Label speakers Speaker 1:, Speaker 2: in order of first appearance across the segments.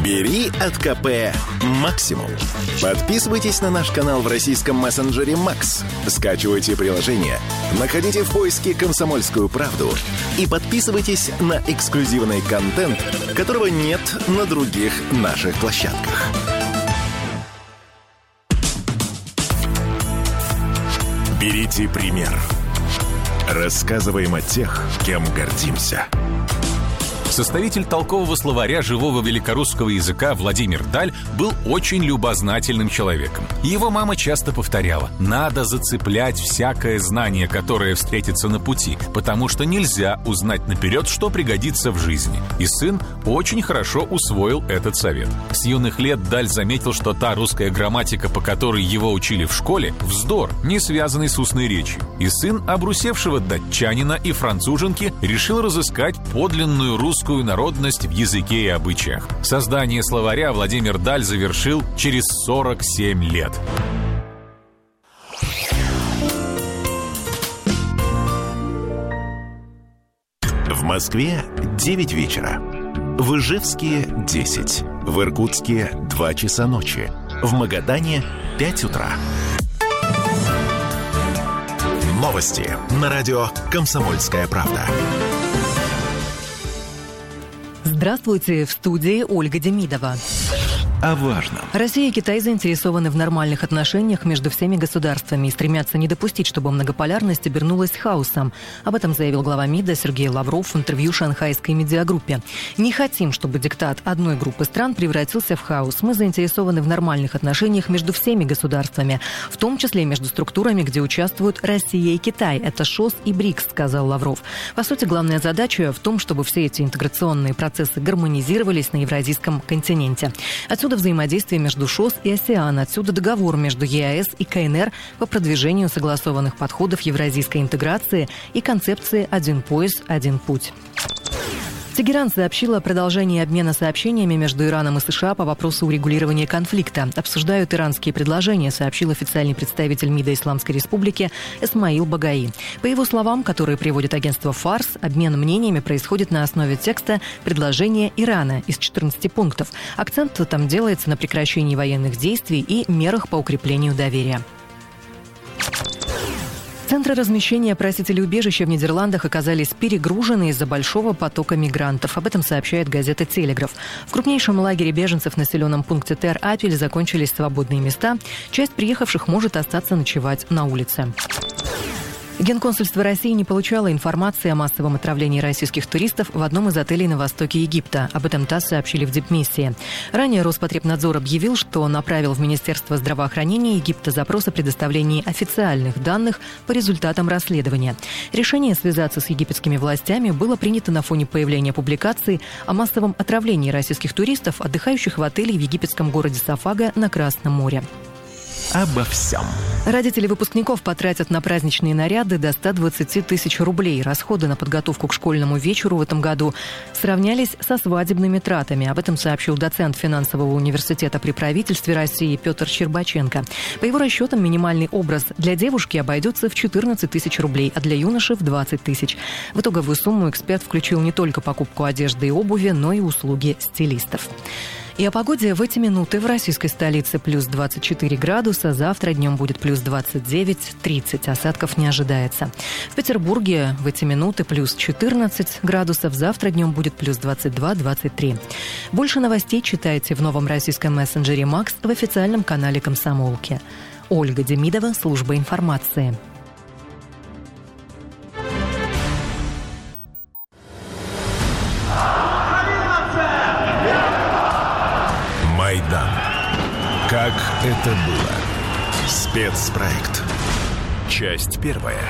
Speaker 1: Бери от КП максимум. Подписывайтесь на наш канал в российском мессенджере Макс. Скачивайте приложение, находите в поиске «Комсомольскую правду» и подписывайтесь на эксклюзивный контент, которого нет на других наших площадках. Берите пример. Рассказываем о тех, кем гордимся.
Speaker 2: Составитель толкового словаря живого великорусского языка Владимир Даль был очень любознательным человеком. Его мама часто повторяла: надо зацеплять всякое знание, которое встретится на пути, потому что нельзя узнать наперед, что пригодится в жизни. И сын очень хорошо усвоил этот совет. С юных лет Даль заметил, что та русская грамматика, по которой его учили в школе, вздор, не связанный с устной речью. И сын обрусевшего датчанина и француженки решил разыскать подлинную русскую народность в языке и обычаях. Создание словаря Владимир Даль завершил через 47 лет.
Speaker 1: В Москве 9 вечера. В Ижевске 10. В Иркутске 2 часа ночи. В Магадане 5 утра. Новости на радио «Комсомольская правда».
Speaker 3: Здравствуйте, в студии Ольга Демидова.
Speaker 1: О важном.
Speaker 3: Россия и Китай заинтересованы в нормальных отношениях между всеми государствами и стремятся не допустить, чтобы многополярность обернулась хаосом. Об этом заявил глава МИДа Сергей Лавров в интервью шанхайской медиагруппе. «Не хотим, чтобы диктат одной группы стран превратился в хаос. Мы заинтересованы в нормальных отношениях между всеми государствами, в том числе между структурами, где участвуют Россия и Китай. Это ШОС и БРИКС», сказал Лавров. По сути, главная задача в том, чтобы все эти интеграционные процессы гармонизировались на евразийском континенте. Отсюда взаимодействие между ШОС и АСЕАН. Отсюда договор между ЕАЭС и КНР по продвижению согласованных подходов евразийской интеграции и концепции «один пояс, один путь». Тегеран сообщил о продолжении обмена сообщениями между Ираном и США по вопросу урегулирования конфликта. Обсуждают иранские предложения, сообщил официальный представитель МИДа Исламской Республики Эсмаил Багаи. По его словам, которые приводит агентство «Фарс», обмен мнениями происходит на основе текста предложения Ирана из 14 пунктов. Акцент там делается на прекращении военных действий и мерах по укреплению доверия. Центры размещения просителей убежища в Нидерландах оказались перегружены из-за большого потока мигрантов. Об этом сообщает газета «Телеграф». В крупнейшем лагере беженцев в населенном пункте Тер-Апель закончились свободные места. Часть приехавших может остаться ночевать на улице. Генконсульство России не получало информации о массовом отравлении российских туристов в одном из отелей на востоке Египта. Об этом ТАСС сообщили в дипмиссии. Ранее Роспотребнадзор объявил, что направил в Министерство здравоохранения Египта запрос о предоставлении официальных данных по результатам расследования. Решение связаться с египетскими властями было принято на фоне появления публикации о массовом отравлении российских туристов, отдыхающих в отеле в египетском городе Сафага на Красном море.
Speaker 1: Обо всем.
Speaker 3: Родители выпускников потратят на праздничные наряды до 120 тысяч рублей. Расходы на подготовку к школьному вечеру в этом году сравнялись со свадебными тратами. Об этом сообщил доцент финансового университета при правительстве России Петр Щербаченко. По его расчетам, минимальный образ для девушки обойдется в 14 тысяч рублей, а для юноши в 20 тысяч. В итоговую сумму эксперт включил не только покупку одежды и обуви, но и услуги стилистов. И о погоде в эти минуты в российской столице плюс 24 градуса, завтра днем будет плюс 29-30, осадков не ожидается. В Петербурге в эти минуты плюс 14 градусов, завтра днем будет плюс 22-23. Больше новостей читайте в новом российском мессенджере Макс в официальном канале «Комсомолки». Ольга Демидова, служба информации.
Speaker 1: Майдан. Как это было? Спецпроект. Часть первая.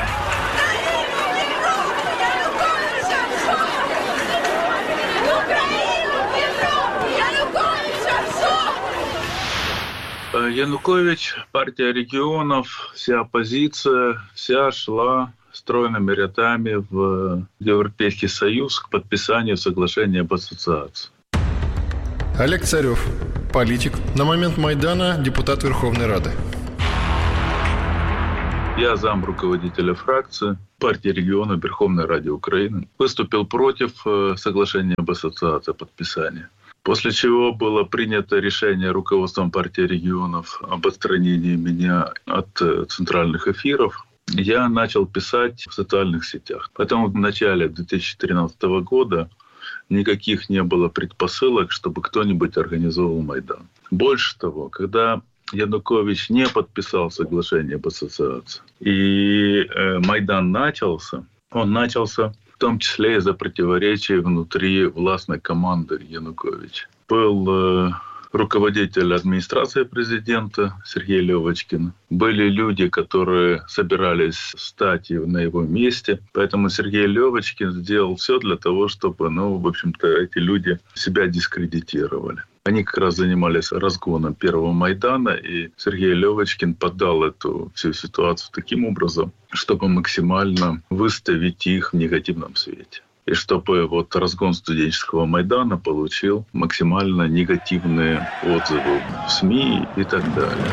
Speaker 4: Янукович, партия регионов, вся оппозиция, вся шла стройными рядами в Европейский Союз к подписанию соглашения об ассоциации.
Speaker 5: Олег Царев, политик, на момент Майдана депутат Верховной Рады.
Speaker 4: Я зам руководителя фракции партии регионов Верховной Ради Украины. Выступил против соглашения об ассоциации, подписания. После чего было принято решение руководством партии регионов об отстранении меня от центральных эфиров. Я начал писать в социальных сетях. Поэтому в начале 2013 года никаких не было предпосылок, чтобы кто-нибудь организовал Майдан. Больше того, когда Янукович не подписал соглашение об ассоциации, и Майдан начался, он начался в том числе из-за противоречий внутри властной команды Януковича. Был руководитель администрации президента Сергей Левочкин. Были люди, которые собирались стать на его месте. Поэтому Сергей Левочкин сделал все для того, чтобы, в общем-то, эти люди себя дискредитировали. Они как раз занимались разгоном первого Майдана, и Сергей Левочкин подал эту всю ситуацию таким образом, чтобы максимально выставить их в негативном свете. И чтобы разгон студенческого Майдана получил максимально негативные отзывы в СМИ и так далее.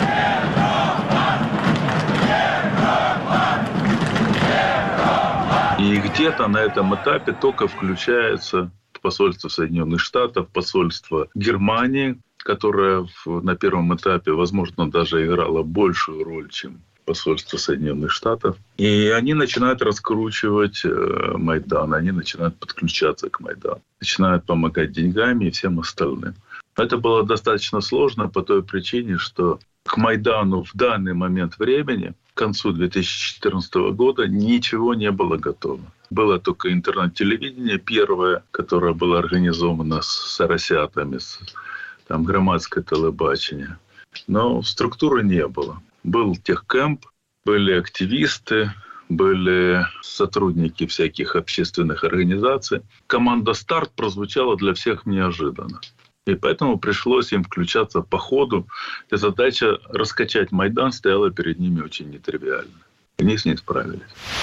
Speaker 4: И где-то на этом этапе только включается посольство Соединенных Штатов, посольство Германии, которое на первом этапе, возможно, даже играло большую роль, чем посольство Соединенных Штатов. И они начинают раскручивать Майдан, они начинают подключаться к Майдану, начинают помогать деньгами и всем остальным. Это было достаточно сложно по той причине, что к Майдану в данный момент времени, к концу 2014 года, ничего не было готово. Было только интернет-телевидение первое, которое было организовано с «Росятами», там громадское телебачение. Но структуры не было. Был техкэмп, были активисты, были сотрудники всяких общественных организаций. Команда «Старт» прозвучала для всех неожиданно. И поэтому пришлось им включаться по ходу. И задача раскачать Майдан стояла перед ними очень нетривиально. Они с ней справились.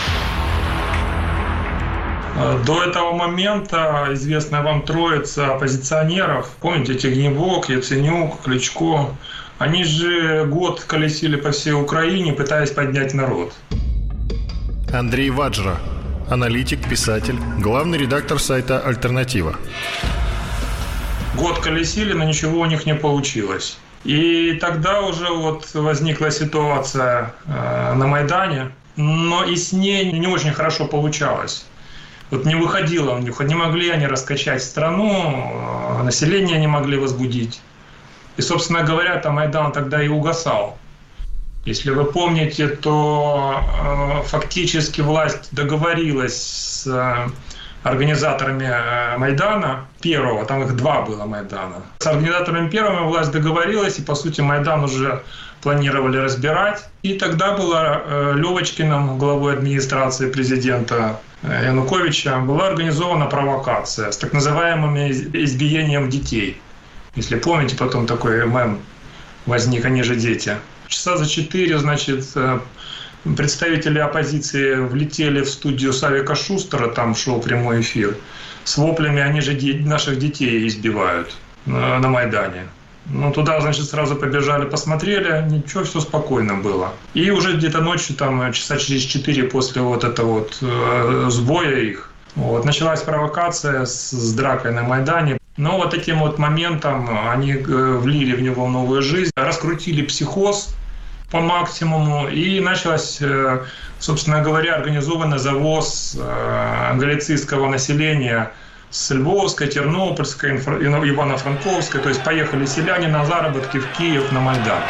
Speaker 6: До этого момента известная вам троица оппозиционеров, помните, Тягнебок, Яценюк, Кличко, они же год колесили по всей Украине, пытаясь поднять народ.
Speaker 5: Андрей Ваджра, аналитик, писатель, главный редактор сайта «Альтернатива».
Speaker 6: Год колесили, но ничего у них не получилось. И тогда уже возникла ситуация на Майдане, но и с ней не очень хорошо получалось. Не выходило у них, не могли они раскачать страну, население не могли возбудить. И, собственно говоря, там Майдан тогда и угасал. Если вы помните, то фактически власть договорилась с организаторами Майдана первого, там их два было Майдана. С организаторами первого власть договорилась, и, по сути, Майдан уже планировали разбирать. И тогда была Левочкиным, главой администрации президента Януковича, была организована провокация с так называемым избиением детей. Если помните, потом такой мем возник, они же дети. Часа за 4, представители оппозиции влетели в студию Савика Шустера, там шел прямой эфир, с воплями «они же наших детей избивают» на Майдане. Туда, сразу побежали, посмотрели, ничего, все спокойно было. И уже где-то ночью, часа через 4 после этого сбоя их, началась провокация с дракой на Майдане. Но этим моментом они влили в него новую жизнь, раскрутили психоз по максимуму, и началось, собственно говоря, организованный завоз галицийского населения с Львовской, Тернопольской, Ивано-Франковской. То есть поехали селяне на заработки в Киев, на Майдан.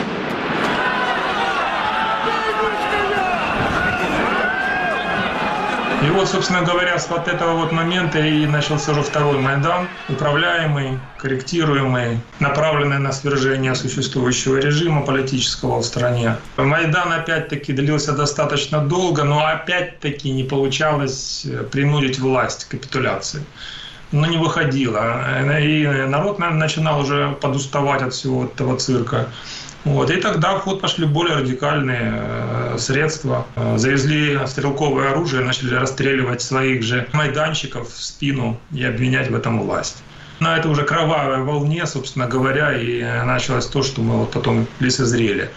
Speaker 6: И собственно говоря, с этого момента и начался уже второй Майдан, управляемый, корректируемый, направленный на свержение существующего режима политического в стране. Майдан опять-таки длился достаточно долго, но опять-таки не получалось принудить власть к капитуляции. Не выходило. И народ, наверное, начинал уже подуставать от всего этого цирка. И тогда в ход пошли более радикальные средства. Завезли стрелковое оружие, начали расстреливать своих же майданщиков в спину и обвинять в этом власть. На этой уже кровавой волне, собственно говоря, и началось то, что мы потом лицезрели.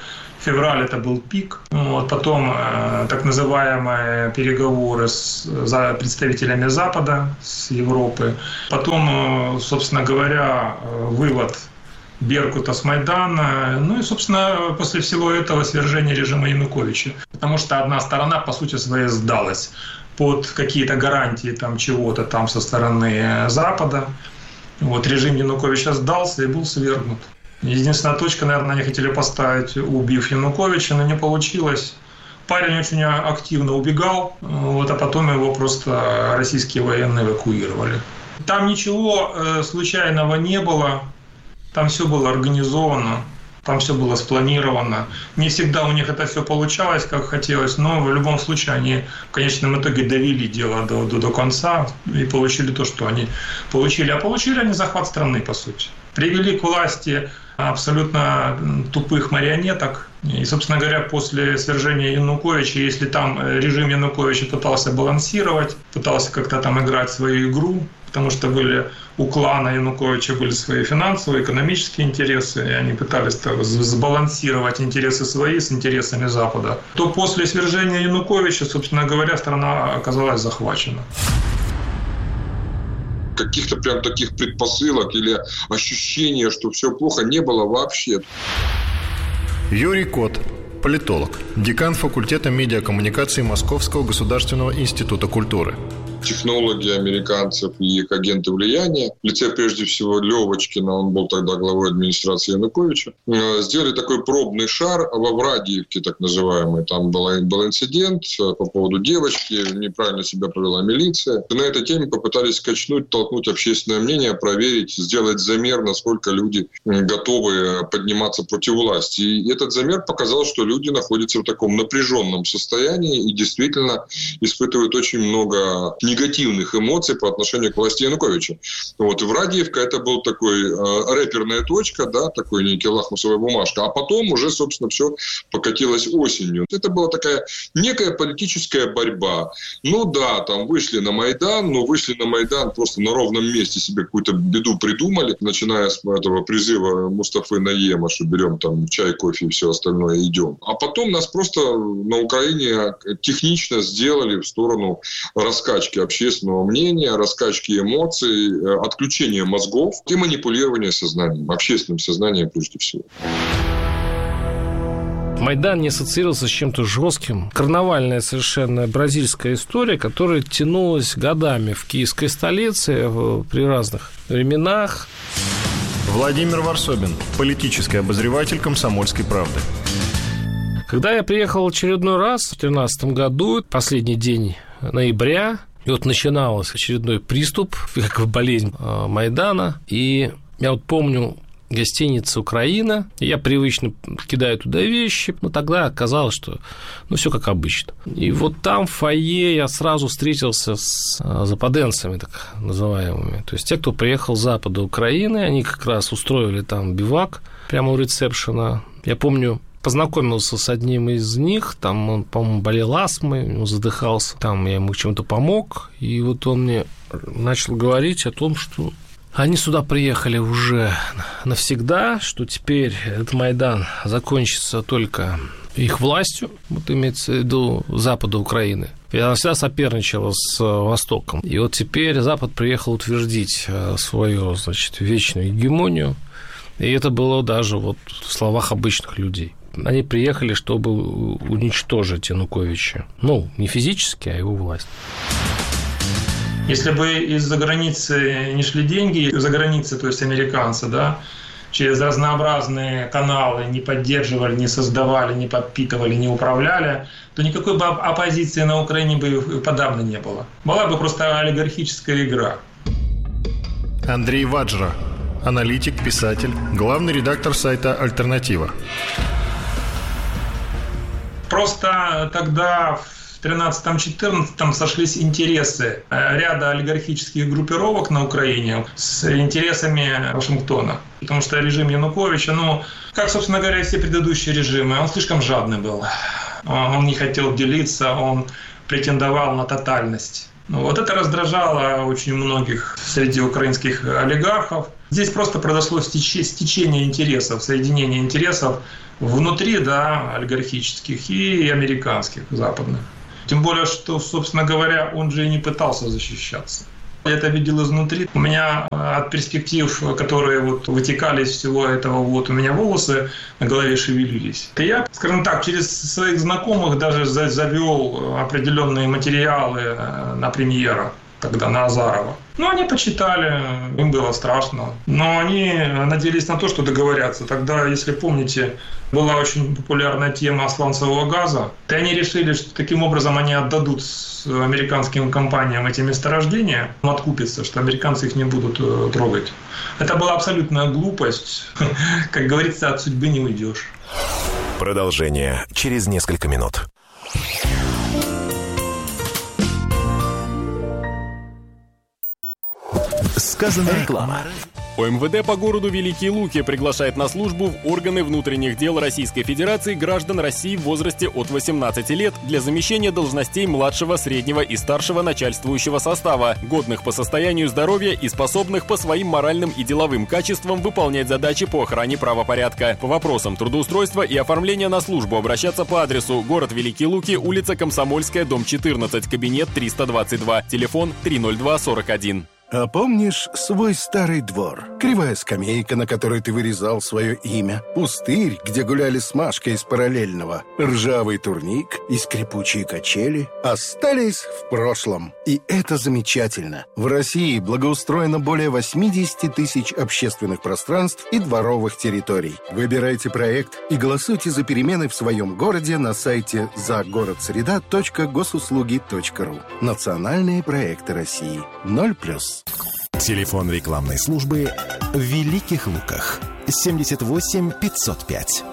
Speaker 6: Февраль это был пик. Вот, потом так называемые переговоры с представителями Запада, с Европы. Потом, собственно говоря, вывод Беркута с Майдана. Ну и, собственно, после всего этого свержение режима Януковича. Потому что одна сторона, по сути своей, сдалась под какие-то гарантии там, чего-то там со стороны Запада. Вот, режим Януковича сдался и был свергнут. Единственная точка, наверное, они хотели поставить, убив Януковича, но не получилось. Парень очень активно убегал, вот, а потом его просто российские военные эвакуировали. Там ничего случайного не было, там все было организовано, там все было спланировано. Не всегда у них это все получалось, как хотелось, но в любом случае они в конечном итоге довели дело до конца и получили то, что они получили. А получили они захват страны, по сути. Привели к власти абсолютно тупых марионеток. И, собственно говоря, после свержения Януковича, если там режим Януковича пытался балансировать, пытался как-то там играть свою игру, потому что у клана Януковича были свои финансовые, экономические интересы, и они пытались сбалансировать интересы свои с интересами Запада, то после свержения Януковича, собственно говоря, страна оказалась захвачена.
Speaker 7: Каких-то прям таких предпосылок или ощущения, что все плохо, не было вообще.
Speaker 5: Юрий Кот, политолог, декан факультета медиакоммуникации Московского государственного института культуры.
Speaker 7: Технологи американцев и их агенты влияния, в лице прежде всего Левочкина, он был тогда главой администрации Януковича, сделали такой пробный шар во Врадиевке, так называемый. Там был инцидент по поводу девочки, неправильно себя повела милиция. И на этой теме попытались скачнуть, толкнуть общественное мнение, проверить, сделать замер, насколько люди готовы подниматься против власти. И этот замер показал, что люди находятся в таком напряженном состоянии и действительно испытывают очень много негативных эмоций по отношению к власти Януковича. Вот. И Врадиевка это был такой рэперная точка, да, такой некий лакмусовая бумажка. А потом уже, собственно, все покатилось осенью. Это была такая некая политическая борьба. Ну да, там вышли на Майдан, но вышли на Майдан просто на ровном месте себе какую-то беду придумали, начиная с этого призыва Мустафы Наема, что берем там чай, кофе и все остальное, идем. А потом нас просто на Украине технично сделали в сторону раскачки общественного мнения, раскачки эмоций, отключения мозгов и манипулирования сознанием, общественным сознанием прежде всего.
Speaker 8: Майдан не ассоциировался с чем-то жестким. Карнавальная совершенно бразильская история, которая тянулась годами в киевской столице при разных временах.
Speaker 5: Владимир Варсобин, политический обозреватель «Комсомольской правды».
Speaker 8: Когда я приехал в очередной раз в 2013 году, последний день ноября, и вот начинался очередной приступ, как болезнь Майдана. И я вот помню гостиница «Украина», и я привычно кидаю туда вещи, но тогда оказалось, что все как обычно. И вот там в фойе я сразу встретился с западенцами, так называемыми. То есть те, кто приехал с запада Украины, они как раз устроили там бивак прямо у ресепшена. Я помню, познакомился с одним из них, там он, по-моему, болел астмой, он задыхался, там я ему чем-то помог, и вот он мне начал говорить о том, что они сюда приехали уже навсегда, что теперь этот Майдан закончится только их властью, вот имеется в виду Запада Украины. И она всегда соперничала с Востоком. И вот теперь Запад приехал утвердить свою, вечную гегемонию, и это было даже вот в словах обычных людей. Они приехали, чтобы уничтожить Януковича. Не физически, а его власть.
Speaker 6: Если бы из-за границы не шли деньги, из-за границы, то есть американцы, да, через разнообразные каналы не поддерживали, не создавали, не подпитывали, не управляли, то никакой бы оппозиции на Украине бы подавно не было. Была бы просто олигархическая игра.
Speaker 5: Андрей Ваджра, аналитик, писатель, главный редактор сайта «Альтернатива».
Speaker 6: Просто тогда в 13-14 сошлись интересы ряда олигархических группировок на Украине с интересами Вашингтона. Потому что режим Януковича, как, собственно говоря, все предыдущие режимы, он слишком жадный был. Он не хотел делиться, он претендовал на тотальность. Вот это раздражало очень многих среди украинских олигархов. Здесь просто произошло стечение интересов, соединение интересов внутри, олигархических и американских, западных. Тем более, что, собственно говоря, он же и не пытался защищаться. Я это видел изнутри. У меня от перспектив, которые вытекали из всего этого, у меня волосы на голове шевелились. И я, скажем так, через своих знакомых даже завел определенные материалы на премьера, тогда на Азарова. Они почитали, им было страшно. Но они надеялись на то, что договорятся. Тогда, если помните, была очень популярная тема сланцевого газа. И они решили, что таким образом они отдадут американским компаниям эти месторождения, откупятся, что американцы их не будут трогать. Это была абсолютная глупость. Как говорится, от судьбы не уйдешь.
Speaker 1: Продолжение через несколько минут. Сказано реклама.
Speaker 9: ОМВД по городу Великие Луки приглашает на службу в органы внутренних дел Российской Федерации граждан России в возрасте от 18 лет для замещения должностей младшего, среднего и старшего начальствующего состава, годных по состоянию здоровья и способных по своим моральным и деловым качествам выполнять задачи по охране правопорядка. По вопросам трудоустройства и оформления на службу обращаться по адресу: город Великие Луки, улица Комсомольская, дом 14, кабинет 322, телефон 30241.
Speaker 10: А помнишь свой старый двор? Кривая скамейка, на которой ты вырезал свое имя, пустырь, где гуляли с Машкой из параллельного, ржавый турник и скрипучие качели остались в прошлом. И это замечательно. В России благоустроено более 80 тысяч общественных пространств и дворовых территорий. Выбирайте проект и голосуйте за перемены в своем городе на сайте загородсреда.госуслуги.ру. Национальные проекты России. 0+.
Speaker 1: Телефон рекламной службы в Великих Луках 78 505.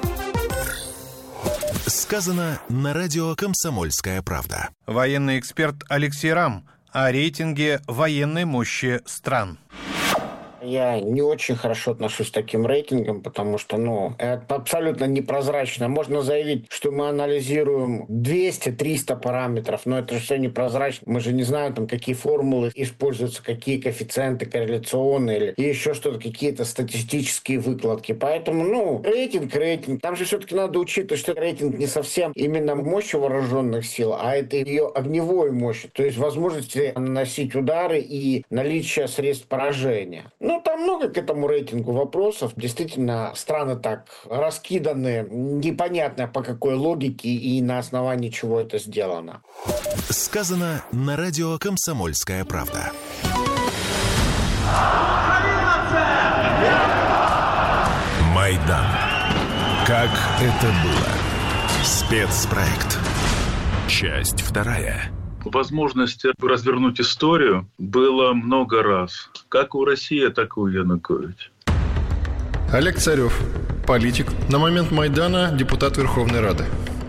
Speaker 1: Сказано на радио «Комсомольская правда».
Speaker 11: Военный эксперт Алексей Рам о рейтинге военной мощи стран.
Speaker 12: Я не очень хорошо отношусь к таким рейтингам, потому что, это абсолютно непрозрачно. Можно заявить, что мы анализируем 200-300 параметров, но это же все непрозрачно. Мы же не знаем, какие формулы используются, какие коэффициенты корреляционные или еще что-то, какие-то статистические выкладки. Поэтому, рейтинг. Там же все-таки надо учитывать, что рейтинг не совсем именно мощь вооруженных сил, а это ее огневой мощь, то есть возможности наносить удары и наличие средств поражения. Там много к этому рейтингу вопросов. Действительно, страны так раскиданы, непонятно по какой логике и на основании чего это сделано.
Speaker 1: Сказано на радио «Комсомольская правда». Майдан. Как это было? Спецпроект. Часть 2.
Speaker 4: Возможности развернуть историю было много раз. Как у России, так и у Януковича.
Speaker 5: Олег Царев, политик. На момент Майдана депутат Верховной Рады.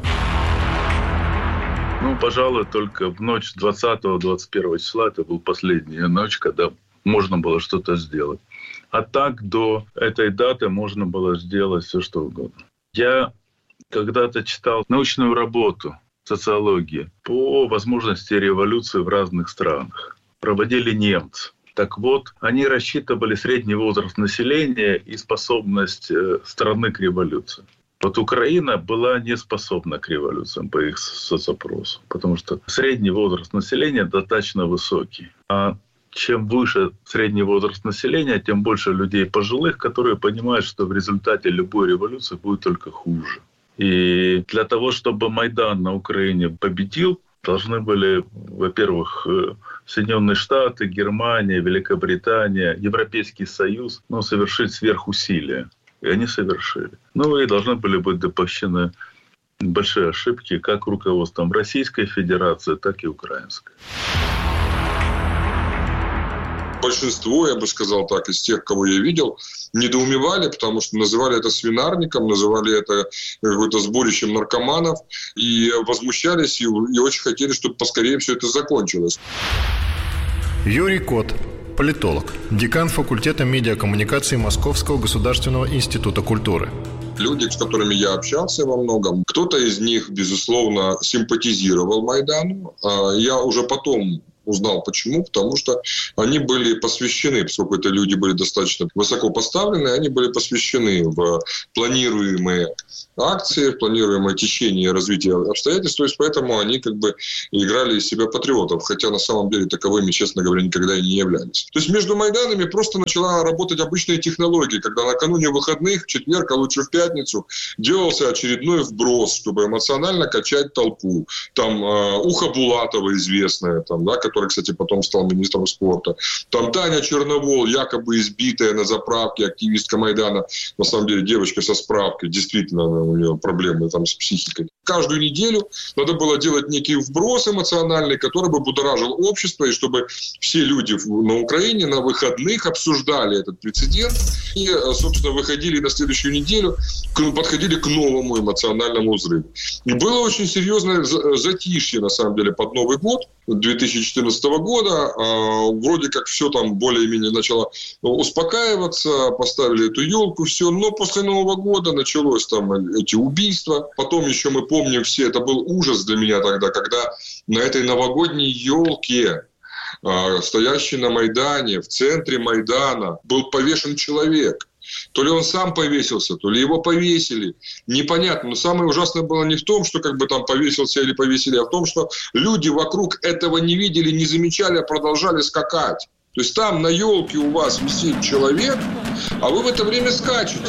Speaker 4: Пожалуй, только в ночь 20-21 числа, это была последняя ночь, когда можно было что-то сделать. А так до этой даты можно было сделать все, что угодно. Я когда-то читал научную работу социологии по возможности революции в разных странах. Проводили немцы. Так вот, они рассчитывали средний возраст населения и способность страны к революции. Украина была не способна к революциям по их соцопросу, потому что средний возраст населения достаточно высокий. А чем выше средний возраст населения, тем больше людей пожилых, которые понимают, что в результате любой революции будет только хуже. И для того, чтобы Майдан на Украине победил, должны были, во-первых, Соединенные Штаты, Германия, Великобритания, Европейский Союз совершить сверхусилия. И они совершили. И должны были быть допущены большие ошибки как руководством Российской Федерации, так и украинской.
Speaker 7: Большинство, я бы сказал так, из тех, кого я видел, недоумевали, потому что называли это свинарником, называли это какое-то сборищем наркоманов, и возмущались, и очень хотели, чтобы поскорее все это закончилось.
Speaker 5: Юрий Кот, политолог, декан факультета медиакоммуникации Московского государственного института культуры.
Speaker 7: Люди, с которыми я общался во многом, кто-то из них, безусловно, симпатизировал Майдану. Я уже потом Узнал почему, потому что они были посвящены, поскольку это люди были достаточно высоко поставлены, они были посвящены в планируемые акции, в планируемое течение и развитие обстоятельств, то есть поэтому они как бы играли из себя патриотов, хотя на самом деле таковыми, честно говоря, никогда и не являлись. То есть между Майданами просто начала работать обычная технология, когда накануне выходных, в четверг, а лучше в пятницу, делался очередной вброс, чтобы эмоционально качать толпу. Там Ухо Булатова известная, там, да, который, кстати, потом стал министром спорта. Там Таня Черновол, якобы избитая на заправке, активистка Майдана. На самом деле девочка со справкой, действительно, у нее проблемы там с психикой. Каждую неделю надо было делать некий вброс эмоциональный, который бы будоражил общество, и чтобы все люди на Украине на выходных обсуждали этот прецедент и, собственно, выходили на следующую неделю, подходили к новому эмоциональному взрыву. И было очень серьезное затишье, на самом деле, под Новый год 2014 года. Вроде как все там более-менее начало успокаиваться, поставили эту елку, все. Но после Нового года началось там эти убийства. Потом еще мы помним все, это был ужас для меня тогда, когда на этой новогодней елке, стоящей на Майдане, в центре Майдана, был повешен человек. То ли он сам повесился, то ли его повесили. Непонятно. Но самое ужасное было не в том, что как бы там повесился или повесили, а в том, что люди вокруг этого не видели, не замечали, а продолжали скакать. То есть там на елке у вас висит человек, а вы в это время скачете.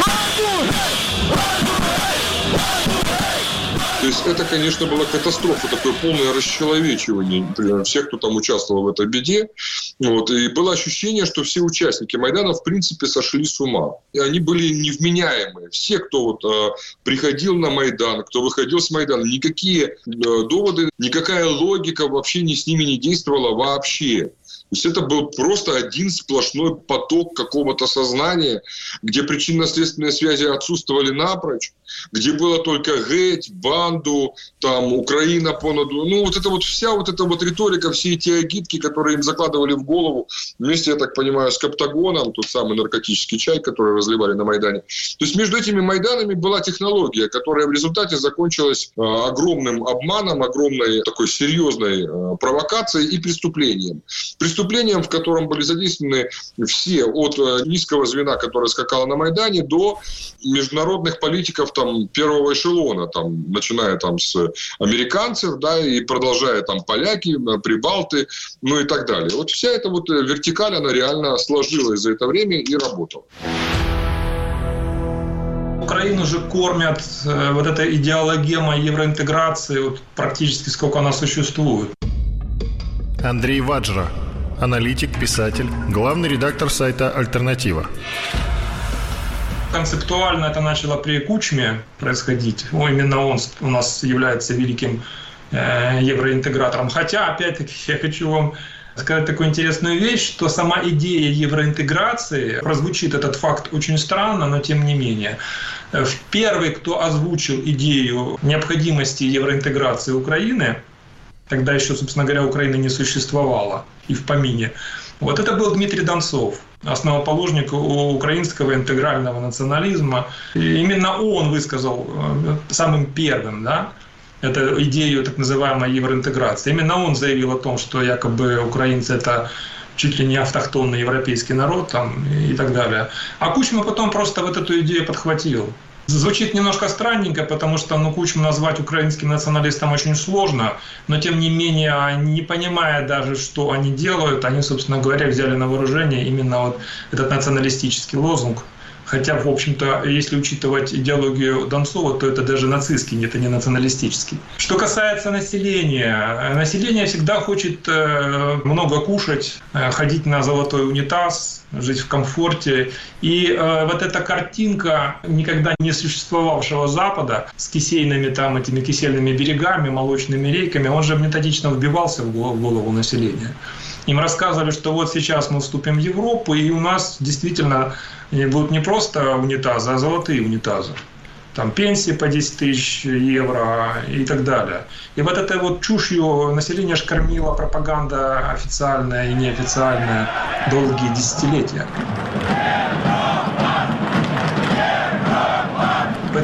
Speaker 7: То есть это, конечно, была катастрофа, такое полное расчеловечивание всех, кто там участвовал в этой беде. Вот. И было ощущение, что все участники Майдана, в принципе, сошли с ума. И они были невменяемые. Все, кто вот, приходил на Майдан, кто выходил с Майдана, никакие доводы, никакая логика вообще с ними не действовала вообще. То есть это был просто один сплошной поток какого-то сознания, где причинно-следственные связи отсутствовали напрочь, где было только геть, банду, там, Украина понаду. Ну, вот это вот вся вот эта вот риторика, все эти агитки, которые им закладывали в голову, вместе, я так понимаю, с Каптагоном, тот самый наркотический чай, который разливали на Майдане. То есть между этими Майданами была технология, которая в результате закончилась огромным обманом, огромной такой серьезной провокацией и преступлением. Преступлением, в котором были задействованы все, от низкого звена, которое скакало на Майдане, до международных политиков там, первого эшелона, там, начиная там, с американцев, да, и продолжая там, поляки, прибалты, ну и так далее. Вот вся эта вот вертикаль, она реально сложилась за это время и работала.
Speaker 6: Украину же кормят вот эта идеологема евроинтеграции, вот, практически сколько она существует.
Speaker 5: Андрей Ваджра, аналитик, писатель, главный редактор сайта «Альтернатива».
Speaker 6: Концептуально это начало при Кучме происходить. Именно он у нас является великим евроинтегратором. Хотя, опять-таки, я хочу вам сказать такую интересную вещь, что сама идея евроинтеграции, прозвучит этот факт очень странно, но тем не менее. Первый, кто озвучил идею необходимости евроинтеграции Украины, тогда еще, собственно говоря, Украины не существовало и в помине. Вот это был Дмитрий Донцов, основоположник украинского интегрального национализма. И именно он высказал самым первым, да, эту идею так называемой евроинтеграции. Именно он заявил о том, что якобы украинцы – это чуть ли не автохтонный европейский народ там, и так далее. А Кучма потом просто вот эту идею подхватил. Звучит немножко странненько, потому что Кучму назвать украинским националистом очень сложно, но тем не менее, не понимая даже, что они делают, они, собственно говоря, взяли на вооружение именно вот этот националистический лозунг. Хотя, в общем-то, если учитывать идеологию Донцова, то это даже нацистский, это не националистический. Что касается населения, население всегда хочет много кушать, ходить на золотой унитаз, жить в комфорте. И вот эта картинка никогда не существовавшего Запада с кисейными там этими кисельными берегами, молочными рейками, он же методично вбивался в голову населения. Им рассказывали, что вот сейчас мы вступим в Европу, и у нас действительно будут не просто унитазы, а золотые унитазы. Там пенсии по 10 тысяч евро и так далее. И вот этой вот чушью население ж кормила пропаганда официальная и неофициальная долгие десятилетия.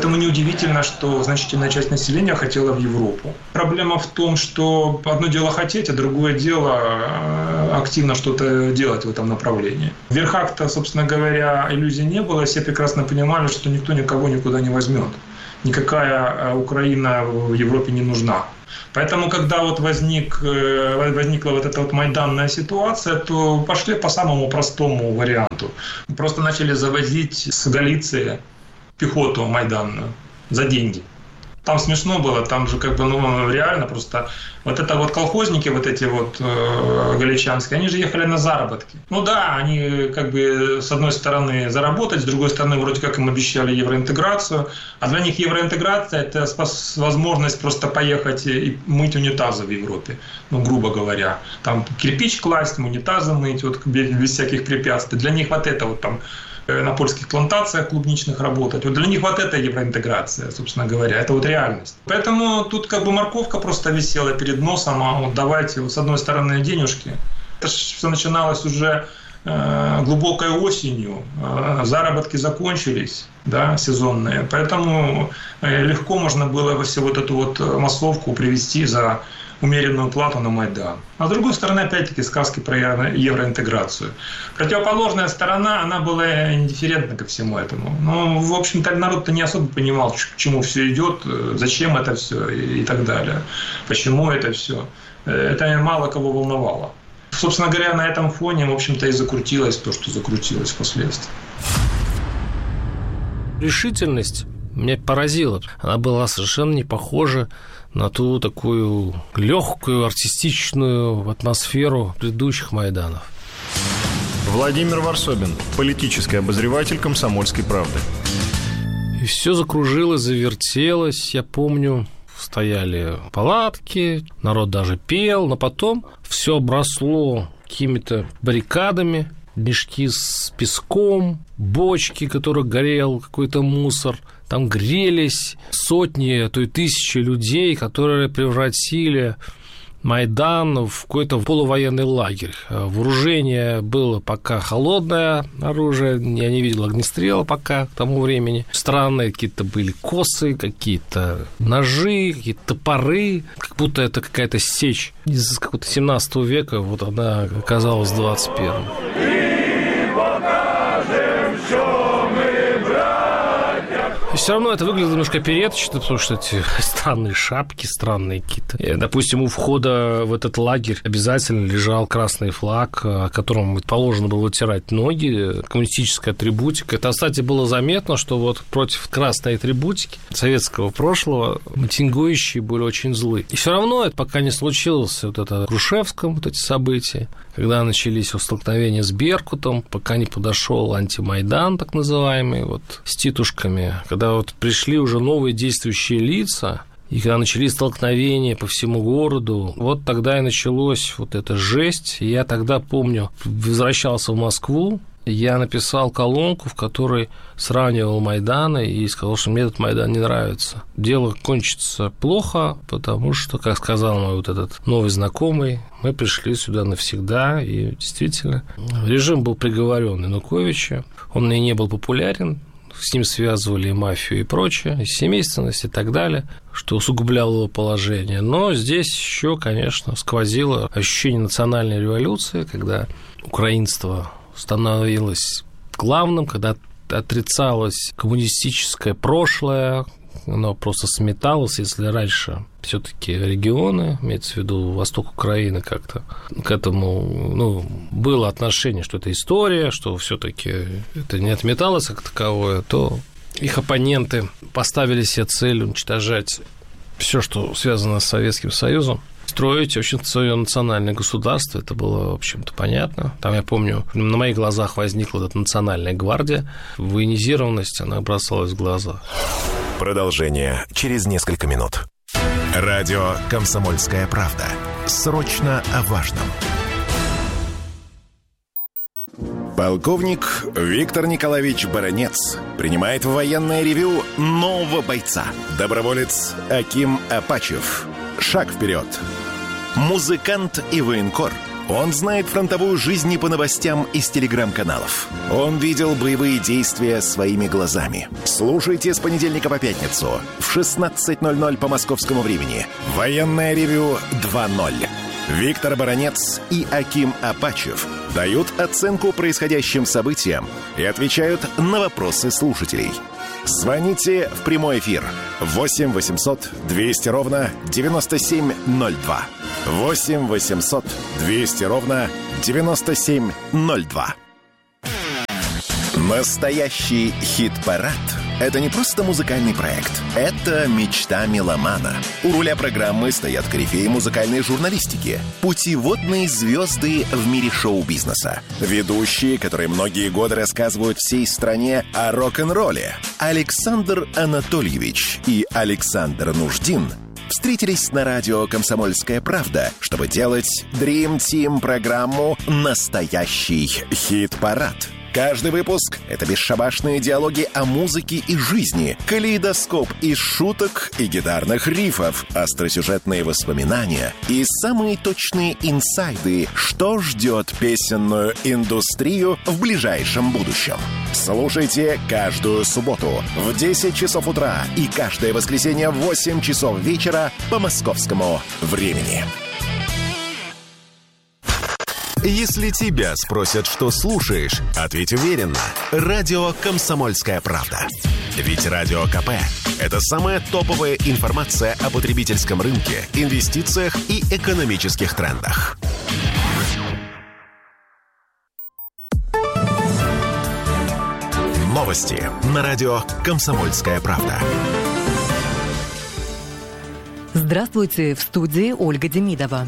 Speaker 6: Поэтому неудивительно, что значительная часть населения хотела в Европу. Проблема в том, что одно дело хотеть, а другое дело активно что-то делать в этом направлении. В верхах-то, собственно говоря, иллюзий не было. Все прекрасно понимали, что никто никого никуда не возьмет. Никакая Украина в Европе не нужна. Поэтому, когда вот возникла вот эта вот майданная ситуация, то пошли по самому простому варианту. Просто начали завозить с Галиции пехоту майданную за деньги. Там смешно было, там же реально просто вот это вот колхозники вот эти вот галичанские, они же ехали на заработки. Они с одной стороны заработать, с другой стороны вроде как им обещали евроинтеграцию, а для них евроинтеграция – это возможность просто поехать и мыть унитазы в Европе, грубо говоря. Там кирпич класть, унитазы мыть, без всяких препятствий. Для них вот это вот там на польских плантациях клубничных работать. Вот для них вот это евроинтеграция, собственно говоря, это вот реальность. Поэтому тут морковка просто висела перед носом, а вот давайте с одной стороны денежки. Это же все начиналось уже глубокой осенью, заработки закончились, сезонные, поэтому легко можно было всю вот эту вот массовку привести за умеренную плату на Майдан. А с другой стороны, опять-таки, сказки про евроинтеграцию. Противоположная сторона, она была индифферентна ко всему этому. В общем-то, народ-то не особо понимал, к чему все идет, зачем это все и так далее. Почему это все. Это мало кого волновало. Собственно говоря, на этом фоне, в общем-то, и закрутилось то, что закрутилось впоследствии.
Speaker 8: Решительность меня поразила. Она была совершенно не похожа на ту такую легкую, артистичную атмосферу предыдущих Майданов.
Speaker 5: Владимир Варсобин, политический обозреватель «Комсомольской правды».
Speaker 8: И все закружилось, завертелось. Я помню, стояли палатки, народ даже пел, но потом все обросло какими-то баррикадами, мешки с песком, бочки, в которых горел какой-то мусор. Там грелись сотни, а то и тысячи людей, которые превратили Майдан в какой-то полувоенный лагерь. Вооружение было пока холодное оружие, я не видел огнестрела пока к тому времени. Странные какие-то были косы, какие-то ножи, какие-то топоры, как будто это какая-то сечь из какого-то 17 века, вот она оказалась в 21-м. И все равно это выглядит немножко опереточно, потому что эти странные шапки, странные какие-то. И, допустим, у входа в этот лагерь обязательно лежал красный флаг, о котором положено было вытирать ноги, коммунистическая атрибутика. Это, кстати, было заметно, что вот против красной атрибутики советского прошлого митингующие были очень злы. И все равно это пока не случилось, вот это в Грушевском, вот эти события, когда начались столкновения с Беркутом, пока не подошел антимайдан, так называемый, вот с титушками, когда вот пришли уже новые действующие лица, и когда начались столкновения по всему городу, вот тогда и началась вот эта жесть. И я тогда, помню, возвращался в Москву, я написал колонку, в которой сравнивал Майданы и сказал, что мне этот Майдан не нравится. Дело кончится плохо, потому что, как сказал мой вот этот новый знакомый, мы пришли сюда навсегда, и действительно режим был приговорен Януковича, он и не был популярен, с ним связывали и мафию, и прочее, и семейственность, и так далее, что усугубляло его положение. Но здесь еще, конечно, сквозило ощущение национальной революции, когда украинство становилось главным, когда отрицалось коммунистическое прошлое, оно просто сметалось, если раньше все-таки регионы, имеется в виду восток Украины, как-то к этому было отношение, что это история, что все-таки это не отметалось как таковое, то их оппоненты поставили себе цель уничтожать все, что связано с Советским Союзом, строить, в общем-то, свое национальное государство. Это было, в общем-то, понятно. Там, я помню, на моих глазах возникла эта национальная гвардия. Военизированность, она бросалась в глаза.
Speaker 1: Продолжение через несколько минут. Радио «Комсомольская правда». Срочно о важном. Полковник Виктор Николаевич Баранец принимает в военное ревю нового бойца. Доброволец Аким Апачев. Шаг вперед. Музыкант и военкор. Он знает фронтовую жизнь не по новостям из телеграм-каналов. Он видел боевые действия своими глазами. Слушайте с понедельника по пятницу в 16:00 по московскому времени. Военное ревю 2.0. Виктор Баранец и Аким Апачев дают оценку происходящим событиям и отвечают на вопросы слушателей. Звоните в прямой эфир 8 800 200 ровно 9702. 8 800 200 ровно 9702. Настоящий хит-парад – это не просто музыкальный проект. Это мечта меломана. У руля программы стоят корифеи музыкальной журналистики, путеводные звезды в мире шоу-бизнеса, ведущие, которые многие годы рассказывают всей стране о рок-н-ролле. Александр Анатольевич и Александр Нуждин встретились на радио «Комсомольская правда», чтобы делать Dream Team программу «Настоящий хит-парад». Каждый выпуск — это бесшабашные диалоги о музыке и жизни, калейдоскоп из шуток и гитарных рифов, остросюжетные воспоминания и самые точные инсайды, что ждет песенную индустрию в ближайшем будущем. Слушайте каждую субботу в 10 часов утра и каждое воскресенье в 8 часов вечера по московскому времени.
Speaker 13: Если тебя спросят, что слушаешь, ответь уверенно. Радио «Комсомольская правда». Ведь Радио КП – это самая топовая информация о потребительском рынке, инвестициях и экономических трендах. Новости на радио «Комсомольская правда».
Speaker 3: Здравствуйте, в студии Ольга Демидова.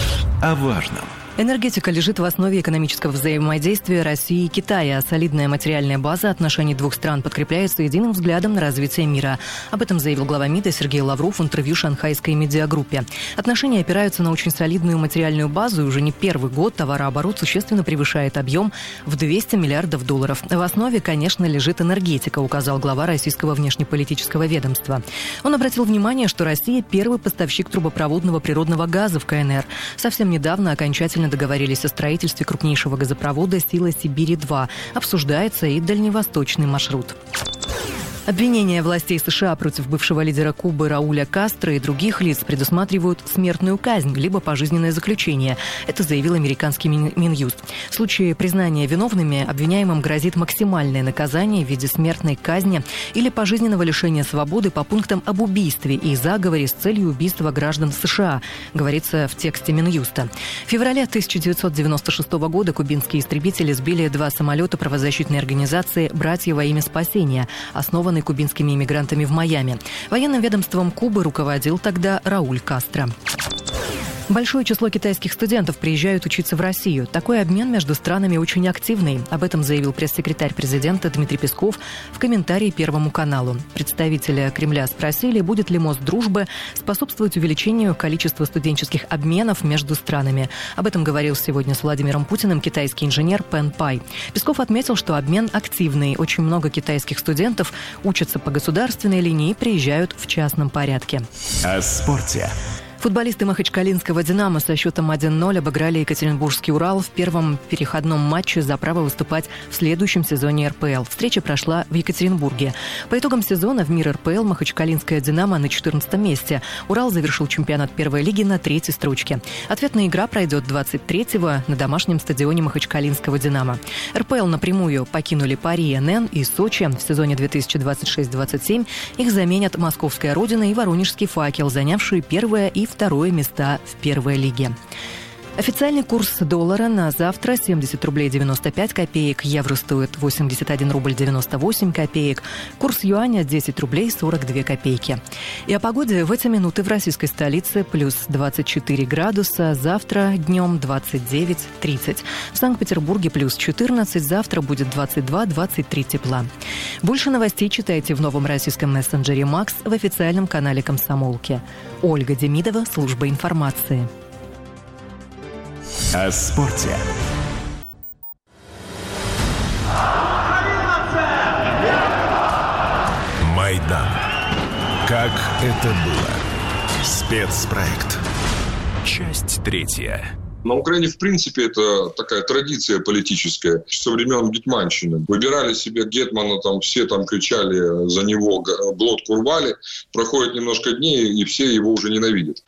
Speaker 1: О важном.
Speaker 3: Энергетика лежит в основе экономического взаимодействия России и Китая. Солидная материальная база отношений двух стран подкрепляется единым взглядом на развитие мира. Об этом заявил глава МИДа Сергей Лавров в интервью шанхайской медиагруппе. Отношения опираются на очень солидную материальную базу, и уже не первый год товарооборот существенно превышает объем в $200 миллиардов. В основе, конечно, лежит энергетика, указал глава российского внешнеполитического ведомства. Он обратил внимание, что Россия – первый поставщик трубопроводного природного газа в КНР. Совсем недавно окончательно договорились о строительстве крупнейшего газопровода «Сила Сибири-2». Обсуждается и дальневосточный маршрут. Обвинения властей США против бывшего лидера Кубы Рауля Кастро и других лиц предусматривают смертную казнь либо пожизненное заключение. Это заявил американский Минюст. В случае признания виновными обвиняемым грозит максимальное наказание в виде смертной казни или пожизненного лишения свободы по пунктам об убийстве и заговоре с целью убийства граждан США, говорится в тексте Минюста. В феврале 1996 года кубинские истребители сбили 2 самолета правозащитной организации «Братья во имя спасения», основанной кубинскими иммигрантами в Майами. Военным ведомством Кубы руководил тогда Рауль Кастро. Большое число китайских студентов приезжают учиться в Россию. Такой обмен между странами очень активный. Об этом заявил пресс-секретарь президента Дмитрий Песков в комментарии Первому каналу. Представителя Кремля спросили, будет ли мост дружбы способствовать увеличению количества студенческих обменов между странами. Об этом говорил сегодня с Владимиром Путиным китайский инженер Пэн Пай. Песков отметил, что обмен активный. Очень много китайских студентов учатся по государственной линии и приезжают в частном порядке.
Speaker 1: О спорте.
Speaker 3: Футболисты махачкалинского «Динамо» со счетом 1-0 обыграли Екатеринбургский «Урал» в первом переходном матче за право выступать в следующем сезоне РПЛ. Встреча прошла в Екатеринбурге. По итогам сезона в мир РПЛ махачкалинское «Динамо» на 14-м месте. «Урал» завершил чемпионат первой лиги на 3-й строчке. Ответная игра пройдет 23-го на домашнем стадионе махачкалинского «Динамо». РПЛ напрямую покинули Пари, НН и Сочи. В сезоне 2026-27 их заменят Московская «Родина» и Воронежский «Факел», занявшие первое и второе места в первой лиге. Официальный курс доллара на завтра 70 рублей 95 копеек, евро стоит 81 рубль 98 копеек, курс юаня 10 рублей 42 копейки. И о погоде в эти минуты в российской столице плюс 24 градуса, завтра днем 29-30. В Санкт-Петербурге плюс 14, завтра будет 22-23 тепла. Больше новостей читайте в новом российском мессенджере «Макс» в официальном канале «Комсомолки». Ольга Демидова, служба информации.
Speaker 1: О спорте.
Speaker 13: Майдан. Как это было? Спецпроект. Часть 3.
Speaker 7: На Украине, в принципе, это такая традиция политическая. Со времен гетманщины. Выбирали себе гетмана, там все там кричали за него, глотку рвали. Проходит немножко дней, и все его уже ненавидят.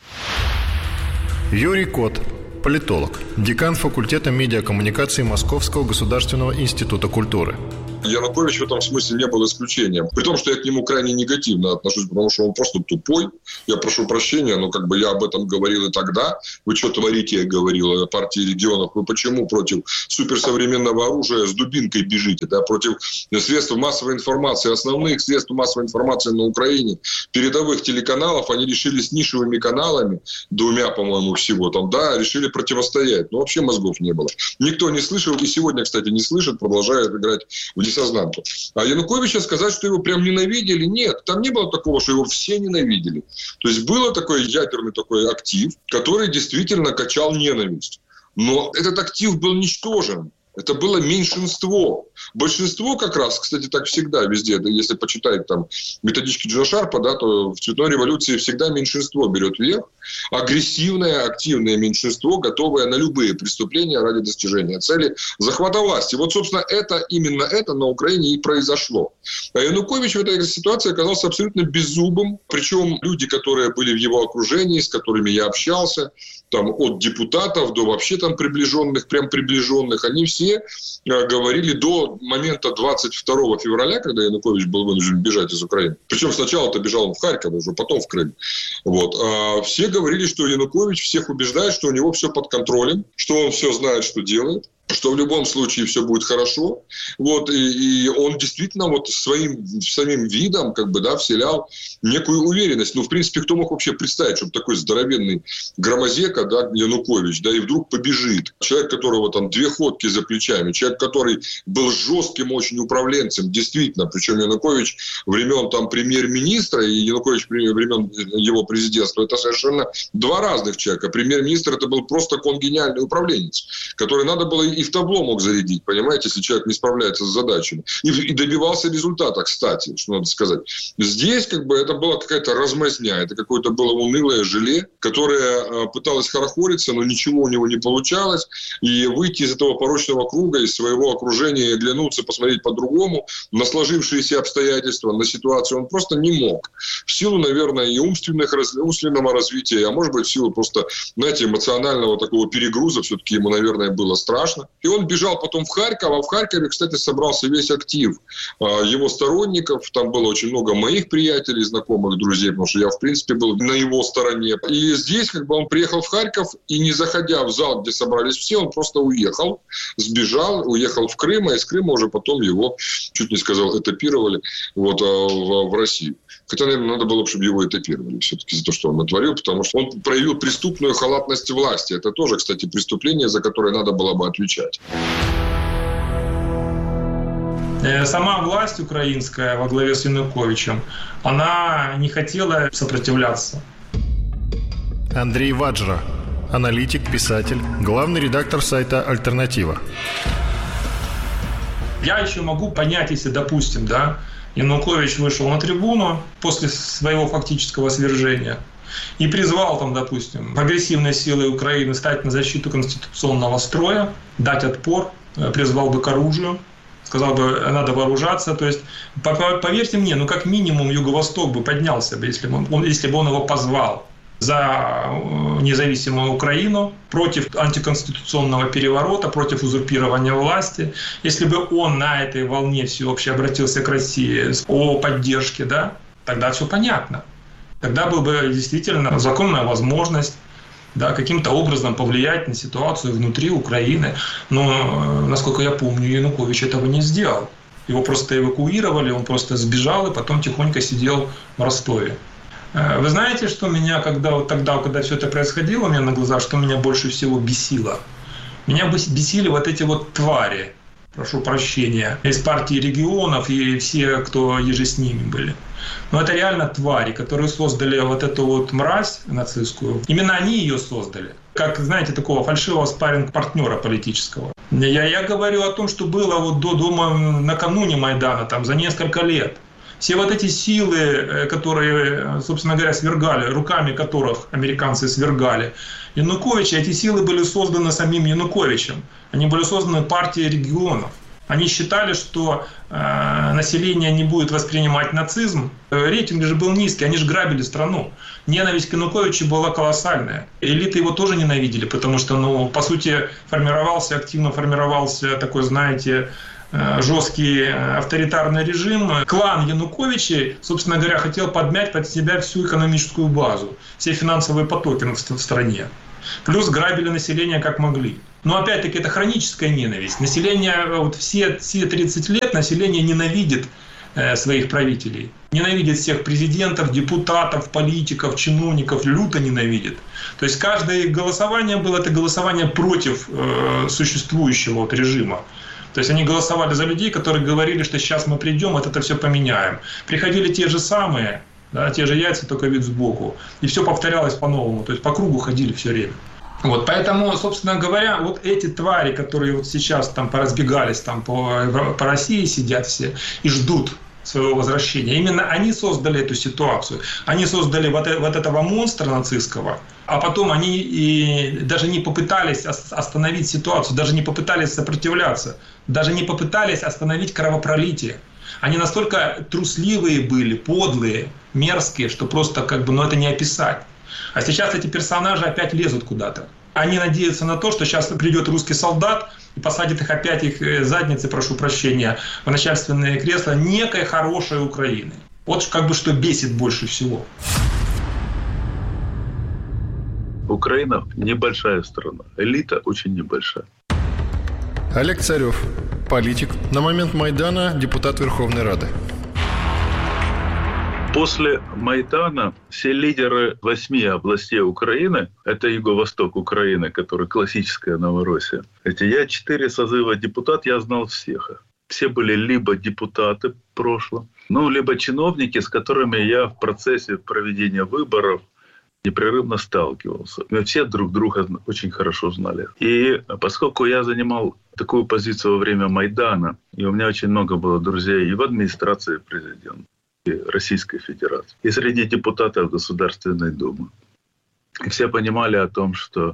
Speaker 5: Юрий Кот, политолог, декан факультета медиакоммуникации Московского государственного института культуры.
Speaker 7: Янукович в этом смысле не был исключением. При том, что я к нему крайне негативно отношусь, потому что он просто тупой. Я прошу прощения, но я об этом говорил и тогда. Вы что творите, я говорил о партии регионов. Вы почему против суперсовременного оружия с дубинкой бежите? Да? Против средств массовой информации, основных средств массовой информации на Украине, передовых телеканалов, они решили с нишевыми каналами, 2, по-моему, всего там, да, решили противостоять. Но вообще мозгов не было. Никто не слышал, и сегодня, кстати, не слышит, продолжает играть в несознанку. А Януковича сказать, что его прям ненавидели, нет. Там не было такого, что его все ненавидели. То есть был такой ядерный такой актив, который действительно качал ненависть. Но этот актив был ничтожен. Это было меньшинство. Большинство как раз, кстати, так всегда везде. Если почитать там методички Джона Шарпа, да, то в цветной революции всегда меньшинство берет верх. Агрессивное, активное меньшинство, готовое на любые преступления ради достижения цели захвата власти. Вот, собственно, именно это на Украине и произошло. А Янукович в этой ситуации оказался абсолютно беззубым. Причем люди, которые были в его окружении, с которыми я общался, там, от депутатов до вообще там приближенных, прям приближенных, они все говорили до момента 22 февраля, когда Янукович был вынужден бежать из Украины. Причем сначала-то бежал он в Харьков, уже потом в Крым. Вот. Все говорили, что Янукович всех убеждает, что у него все под контролем, что он все знает, что делает, что в любом случае все будет хорошо. Вот, и он действительно вот своим самим видом вселял некую уверенность. Ну, в принципе, кто мог вообще представить, чтобы такой здоровенный громозека, да, Янукович, да, и вдруг побежит. Человек, которого там 2 ходки за плечами, человек, который был жестким очень управленцем, действительно, причем Янукович времен там премьер-министра и Янукович времен его президентства, это совершенно 2 разных человека. Премьер-министр это был просто конгениальный управленец, который надо было и в табло мог зарядить, понимаете, если человек не справляется с задачами. И добивался результата, кстати, что надо сказать. Здесь это была какая-то размазня, это какое-то было унылое желе, которое пыталось хорохориться, но ничего у него не получалось. И выйти из этого порочного круга, из своего окружения, оглянуться, посмотреть по-другому на сложившиеся обстоятельства, на ситуацию он просто не мог. В силу, наверное, и умственного развития, а может быть, в силу просто, знаете, эмоционального такого перегруза, все-таки ему, наверное, было страшно. И он бежал потом в Харьков, а в Харькове, кстати, собрался весь актив его сторонников. Там было очень много моих приятелей, знакомых, друзей, потому что я, в принципе, был на его стороне. И здесь он приехал в Харьков, и не заходя в зал, где собрались все, он просто уехал, сбежал, уехал в Крым, а из Крыма уже потом его, чуть не сказал, этапировали в Россию. Хотя, наверное, надо было, чтобы его этапировали все-таки за то, что он натворил, потому что он проявил преступную халатность власти. Это тоже, кстати, преступление, за которое надо было бы отвечать.
Speaker 6: Сама власть украинская во главе с Януковичем, она не хотела сопротивляться.
Speaker 5: Андрей Ваджра, аналитик, писатель, главный редактор сайта «Альтернатива».
Speaker 6: Я еще могу понять, если, допустим, Янукович вышел на трибуну после своего фактического свержения и призвал допустим, агрессивные силы Украины стать на защиту конституционного строя, дать отпор, призвал бы к оружию, сказал бы, надо вооружаться. То есть, поверьте мне, как минимум Юго-Восток бы поднялся бы, если бы он его позвал за независимую Украину, против антиконституционного переворота, против узурпирования власти. Если бы он на этой волне всеобще обратился к России о поддержке, тогда все понятно. Тогда была бы действительно законная возможность каким-то образом повлиять на ситуацию внутри Украины. Но, насколько я помню, Янукович этого не сделал. Его просто эвакуировали, он просто сбежал и потом тихонько сидел в Ростове. Вы знаете, что меня, когда все это происходило у меня на глазах, что меня больше всего бесило? Меня бесили эти твари, прошу прощения, из партии регионов и все, кто еже с ними были. Но это реально твари, которые создали эту мразь нацистскую. Именно они ее создали. Как, знаете, такого фальшивого спарринг-партнера политического. Я говорю о том, что было накануне Майдана, за несколько лет. Все вот эти силы, которые, собственно говоря, свергали, руками которых американцы свергали Януковича, эти силы были созданы самим Януковичем. Они были созданы партией регионов. Они считали, что население не будет воспринимать нацизм. Рейтинг же был низкий, они же грабили страну. Ненависть к Януковичу была колоссальная. Элиты его тоже ненавидели, потому что, по сути, активно формировался такой, знаете, жесткий авторитарный режим. Клан Януковича, собственно говоря, хотел подмять под себя всю экономическую базу, все финансовые потоки в стране. Плюс грабили население как могли. Но опять-таки это хроническая ненависть. Население, все 30 лет население ненавидит своих правителей. Ненавидит всех президентов, депутатов, политиков, чиновников, люто ненавидит. То есть каждое голосование было это голосование против существующего режима. То есть они голосовали за людей, которые говорили, что сейчас мы придем, это все поменяем. Приходили те же самые, да, те же яйца, только вид сбоку. И все повторялось по-новому. То есть по кругу ходили все время. Поэтому, собственно говоря, эти твари, которые сейчас там поразбегались по России, сидят все и ждут своего возвращения. Именно они создали эту ситуацию. Они создали вот этого монстра нацистского, а потом они даже не попытались остановить ситуацию, даже не попытались сопротивляться, даже не попытались остановить кровопролитие. Они настолько трусливые были, подлые, мерзкие, что просто это не описать. А сейчас эти персонажи опять лезут куда-то. Они надеются на то, что сейчас придет русский солдат и посадит их опять, их задницы, прошу прощения, в начальственные кресла некой хорошей Украины. Вот что бесит больше всего.
Speaker 4: Украина небольшая страна, элита очень небольшая.
Speaker 5: Олег Царев, политик, на момент Майдана депутат Верховной Рады.
Speaker 4: После Майдана все лидеры 8 областей Украины, это юго-восток Украины, который классическая Новороссия, я 4 созыва депутат, я знал всех. Все были либо депутаты в прошлом, либо чиновники, с которыми я в процессе проведения выборов непрерывно сталкивался. Мы все друг друга очень хорошо знали. И поскольку я занимал такую позицию во время Майдана, и у меня очень много было друзей и в администрации президента Российской Федерации, и среди депутатов Государственной Думы. И все понимали о том, что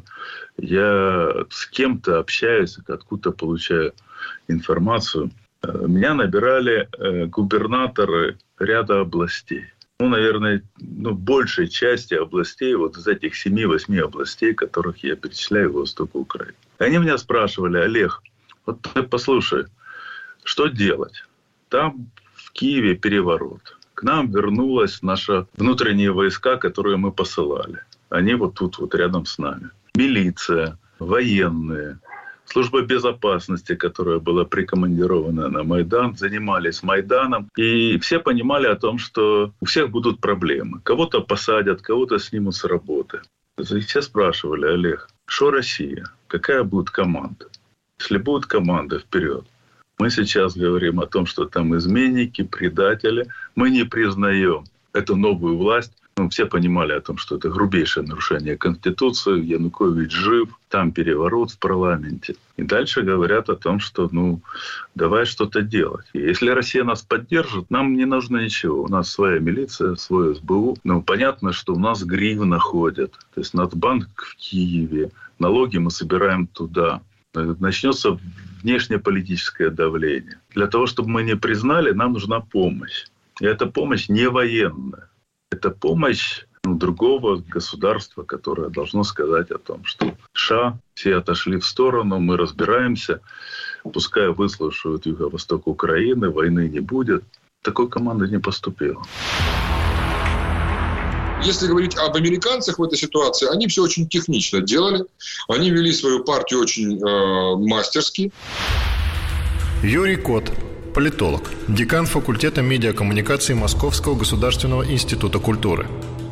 Speaker 4: я с кем-то общаюсь, откуда-то получаю информацию. Меня набирали губернаторы ряда областей. Наверное, большей части областей, из этих 7-8 областей, которых я перечисляю в востоку Украины. Они меня спрашивали: Олег, ты послушай, что делать? Там в Киеве переворот. К нам вернулись наши внутренние войска, которые мы посылали. Они тут рядом с нами. Милиция, военные, служба безопасности, которая была прикомандирована на Майдан, занимались Майданом. И все понимали о том, что у всех будут проблемы. Кого-то посадят, кого-то снимут с работы. И все спрашивали: Олег, что Россия? Какая будет команда? Если будет команда, вперед. Мы сейчас говорим о том, что там изменники, предатели. Мы не признаем эту новую власть. Все понимали о том, что это грубейшее нарушение Конституции. Янукович жив, там переворот в парламенте. И дальше говорят о том, что давай что-то делать. И если Россия нас поддержит, нам не нужно ничего. У нас своя милиция, свой СБУ. Понятно, что у нас гривна ходят. То есть Нацбанк в Киеве. Налоги мы собираем туда. Начнется внешнеполитическое давление. Для того, чтобы мы не признали, нам нужна помощь. И эта помощь не военная. Это помощь другого государства, которое должно сказать о том, что США все отошли в сторону, мы разбираемся, пускай выслушают юго-восток Украины, войны не будет. Такой команды не поступило.
Speaker 7: Если говорить об американцах в этой ситуации, они все очень технично делали. Они вели свою партию очень мастерски.
Speaker 5: Юрий Кот, политолог, декан факультета медиакоммуникации Московского государственного института культуры.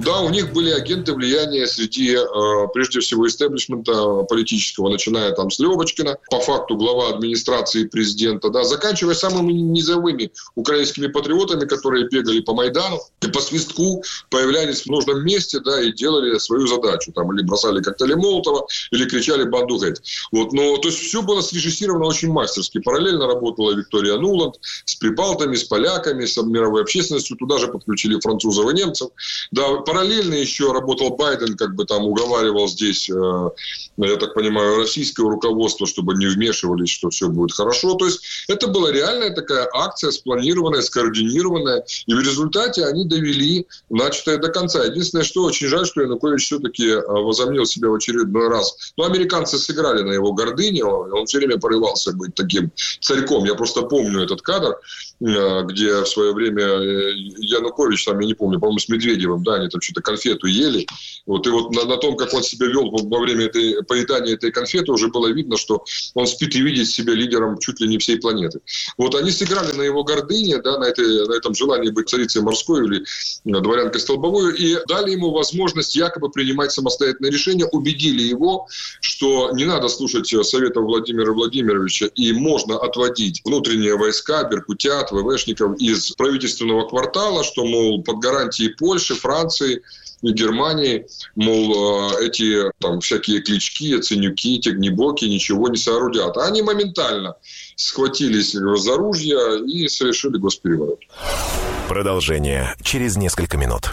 Speaker 7: Да, у них были агенты влияния среди, прежде всего, истеблишмента политического, начиная там с Левочкина, по факту глава администрации президента, да, заканчивая самыми низовыми украинскими патриотами, которые бегали по Майдану и по свистку появлялись в нужном месте, да, и делали свою задачу. Там или бросали коктейли Молотова, или кричали «банду геть». Вот, но, то есть, все было срежиссировано очень мастерски. Параллельно работала Виктория Нуланд с прибалтами, с поляками, с мировой общественностью. Туда же подключили французов и немцев. Да, параллельно еще работал Байден, как бы там уговаривал здесь, я так понимаю, российское руководство, чтобы не вмешивались, что все будет хорошо. То есть, это была реальная такая акция, спланированная, скоординированная. И в результате они довели начатое до конца. Единственное, что очень жаль, что Янукович все-таки возомнил себя в очередной раз. Но американцы сыграли на его гордыне. Он все время порывался быть таким царьком. Я просто помню этот кадр, где в свое время Янукович, там, я не помню, по-моему, с Медведевым, да, они там что-то конфету ели. Вот, и вот на том, как он себя вел во время поедания этой конфеты, уже было видно, что он спит и видит себя лидером чуть ли не всей планеты. Вот они сыграли на его гордыне, да, на этом желании быть царицей морской или дворянкой столбовой, и дали ему возможность якобы принимать самостоятельные решения, убедили его, что не надо слушать советов Владимира Владимировича, и можно отводить внутренние войска, беркутят, ВВшников из правительственного квартала, что, мол, под гарантией Польши, Франции и Германии, мол, эти там всякие клички, яценюки, тягнебоки ничего не соорудят. А они моментально схватились за ружья и совершили госпереворот.
Speaker 13: Продолжение через несколько минут.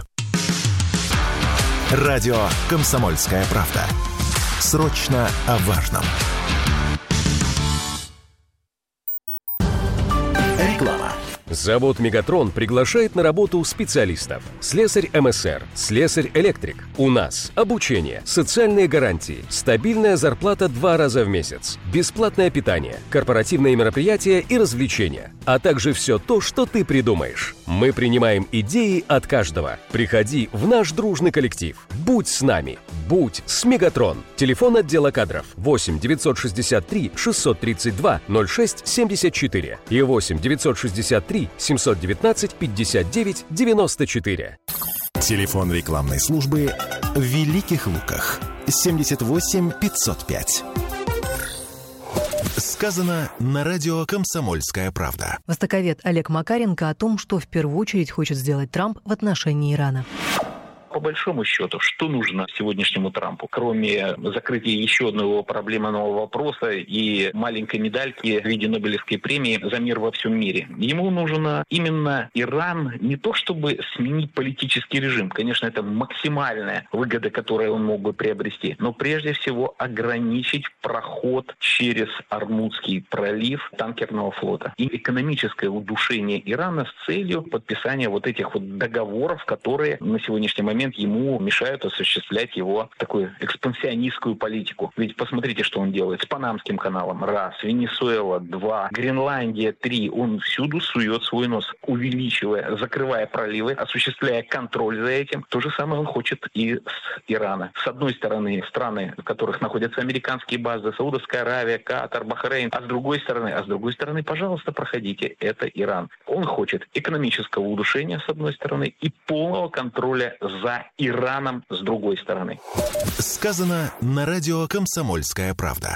Speaker 13: Радио «Комсомольская правда». Срочно о важном. Реклама.
Speaker 14: Завод «Мегатрон» приглашает на работу специалистов. Слесарь МСР, слесарь-электрик. У нас обучение, социальные гарантии, стабильная зарплата 2 раза в месяц, бесплатное питание, корпоративные мероприятия и развлечения, а также все то, что ты придумаешь. Мы принимаем идеи от каждого. Приходи в наш дружный коллектив. Будь с нами. Будь с «Мегатрон». Телефон отдела кадров 8 963 632 06 74 и 8 963 719 59 94.
Speaker 13: Телефон рекламной службы в Великих Луках 78 505. Сказано на радио «Комсомольская правда».
Speaker 3: Востоковед Олег Макаренко о том, что в первую очередь хочет сделать Трамп в отношении Ирана.
Speaker 15: По большому счету, что нужно сегодняшнему Трампу, кроме закрытия еще одного проблемного вопроса и маленькой медальки в виде Нобелевской премии за мир во всем мире? Ему нужно именно Иран не то чтобы сменить политический режим, конечно, это максимальная выгода, которую он мог бы приобрести, но прежде всего ограничить проход через Ормузский пролив танкерного флота и экономическое удушение Ирана с целью подписания вот этих вот договоров, которые на сегодняшний момент ему мешают осуществлять его такую экспансионистскую политику. Ведь посмотрите, что он делает с Панамским каналом. 1, Венесуэла 2, Гренландия 3. Он всюду сует свой нос, увеличивая, закрывая проливы, осуществляя контроль за этим. То же самое он хочет и с Ирана. С одной стороны, страны, в которых находятся американские базы, Саудовская Аравия, Катар, Бахрейн. А с другой стороны, пожалуйста, проходите. Это Иран. Он хочет экономического удушения, с одной стороны, и полного контроля за Ираном с другой стороны.
Speaker 13: Сказано на радио «Комсомольская правда».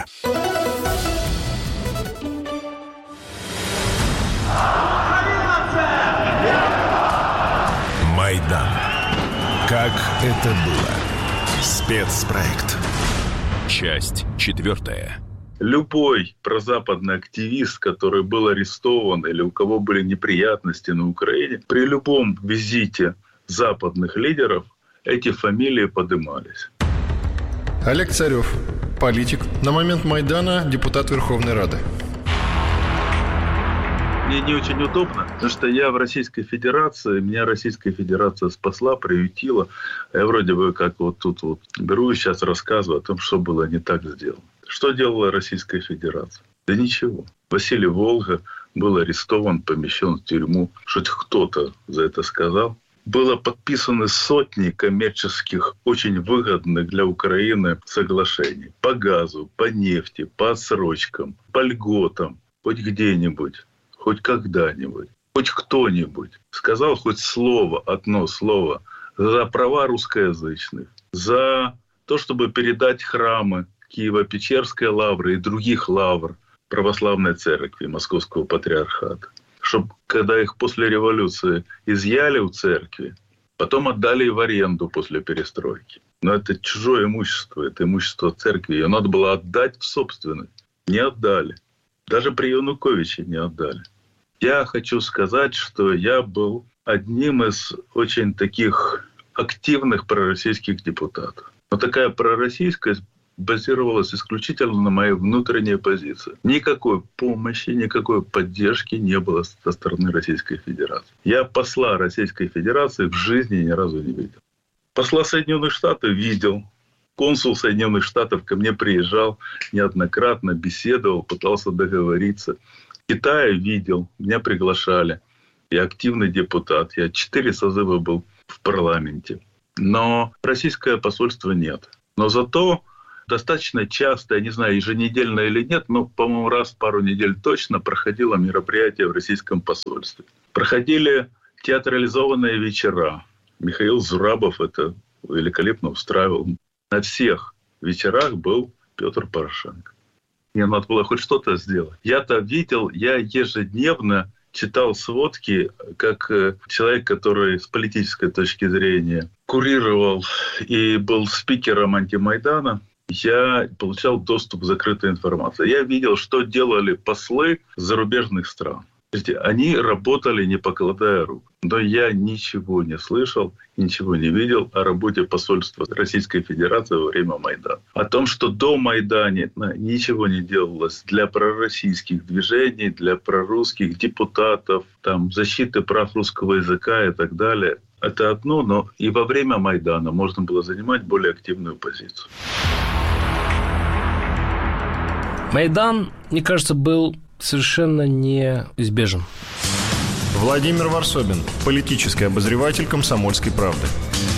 Speaker 13: Майдан. Как это было? Спецпроект.
Speaker 2: Часть 4.
Speaker 4: Любой прозападный активист, который был арестован или у кого были неприятности на Украине, при любом визите западных лидеров эти фамилии поднимались.
Speaker 5: Олег Царев, политик, на момент Майдана депутат Верховной Рады.
Speaker 4: Мне не очень удобно, потому что я в Российской Федерации, меня Российская Федерация спасла, приютила. Я вроде бы как вот тут вот беру и сейчас рассказываю о том, что было не так сделано. Что делала Российская Федерация? Да ничего. Василий Волга был арестован, помещен в тюрьму. Хоть кто-то за это сказал. Было подписаны сотни коммерческих, очень выгодных для Украины соглашений. По газу, по нефти, по отсрочкам, по льготам. Хоть где-нибудь, хоть когда-нибудь, хоть кто-нибудь сказал хоть слово, одно слово за права русскоязычных, за то, чтобы передать храмы Киево-Печерской лавры и других лавр православной церкви Московского патриархата. Чтобы, когда их после революции изъяли у церкви, потом отдали в аренду после перестройки. Но это чужое имущество, это имущество церкви. Ее надо было отдать в собственность. Не отдали. Даже при Януковиче не отдали. Я хочу сказать, что я был одним из очень таких активных пророссийских депутатов. Но такая пророссийскость базировалась исключительно на моей внутренней позиции. Никакой помощи, никакой поддержки не было со стороны Российской Федерации. Я посла Российской Федерации в жизни ни разу не видел. Посла Соединенных Штатов видел. Консул Соединенных Штатов ко мне приезжал неоднократно, беседовал, пытался договориться. Китая видел, меня приглашали. Я активный депутат. Я 4 созыва был в парламенте. Но российское посольство нет. Но зато достаточно часто, я не знаю, еженедельно или нет, но, по-моему, раз в пару недель точно проходило мероприятие в российском посольстве. Проходили театрализованные вечера. Михаил Зурабов это великолепно устраивал. На всех вечерах был Петр Порошенко. Мне надо было хоть что-то сделать. Я-то видел, я ежедневно читал сводки, как человек, который с политической точки зрения курировал и был спикером антимайдана, я получал доступ к закрытой информации. Я видел, что делали послы зарубежных стран. Они работали, не покладая рук. Но я ничего не слышал, ничего не видел о работе посольства Российской Федерации во время Майдана. О том, что до Майдана ничего не делалось для пророссийских движений, для прорусских депутатов, там, защиты прав русского языка и так далее. Это одно, но и во время Майдана можно было занимать более активную позицию.
Speaker 8: Майдан, мне кажется, был совершенно неизбежен.
Speaker 5: Владимир Варсобин, политический обозреватель «Комсомольской правды».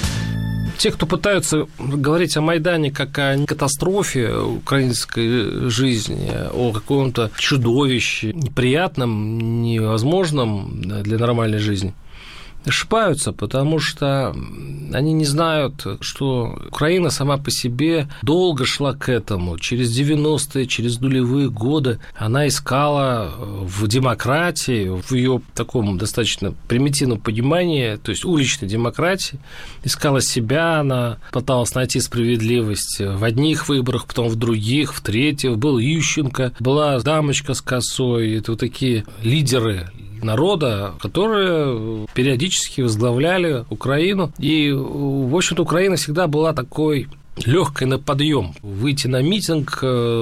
Speaker 8: Те, кто пытаются говорить о Майдане как о катастрофе украинской жизни, о каком-то чудовище, неприятном, невозможном для нормальной жизни, ошибаются, потому что они не знают, что Украина сама по себе долго шла к этому. Через 90-е, через нулевые годы она искала в демократии, в ее таком достаточно примитивном понимании, то есть уличной демократии, искала себя, она пыталась найти справедливость в одних выборах, потом в других, в третьих. Был Ющенко, была дамочка с косой, это вот такие лидеры народа, которые периодически возглавляли Украину. И, в общем-то, Украина всегда была такой легкой на подъем. Выйти на митинг,